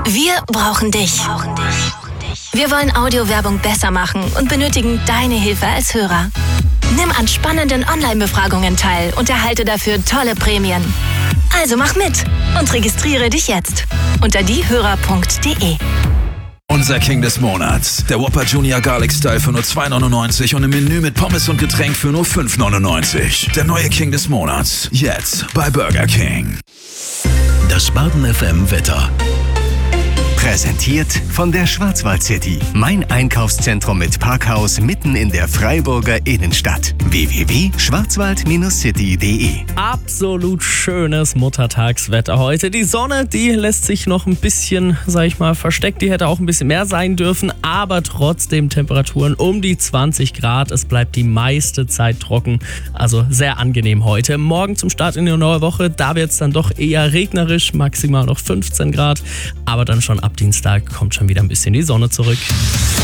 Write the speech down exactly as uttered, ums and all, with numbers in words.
Wir brauchen dich. Wir wollen Audiowerbung besser machen und benötigen deine Hilfe als Hörer. Nimm an spannenden Online-Befragungen teil und erhalte dafür tolle Prämien. Also mach mit und registriere dich jetzt unter diehörer punkt de. Unser King des Monats. Der Whopper Junior Garlic Style für nur zwei neunundneunzig und im Menü mit Pommes und Getränk für nur fünf neunundneunzig. Der neue King des Monats. Jetzt bei Burger King. Das Baden F M Wetter. Präsentiert von der Schwarzwald City. Mein Einkaufszentrum mit Parkhaus mitten in der Freiburger Innenstadt. w w w punkt schwarzwald city punkt de. Absolut schönes Muttertagswetter heute. Die Sonne, die lässt sich noch ein bisschen, sag ich mal, versteckt. Die hätte auch ein bisschen mehr sein dürfen, aber trotzdem Temperaturen um die zwanzig Grad. Es bleibt die meiste Zeit trocken. Also sehr angenehm heute. Morgen zum Start in die neue Woche, da wird es dann doch eher regnerisch, maximal noch fünfzehn Grad. Aber dann schon ab Dienstag kommt schon wieder ein bisschen die Sonne zurück.